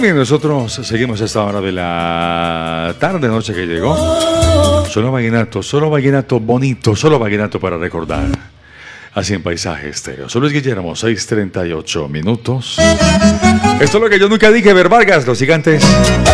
bien, nosotros seguimos a esta hora de la tarde, noche que llegó. Solo vallenato bonito, solo vallenato para recordar. Así en Paisaje Estéreo. Soy Luis Guillermo, 6:38 minutos. Esto es lo que yo nunca dije, Ver Vargas, los gigantes.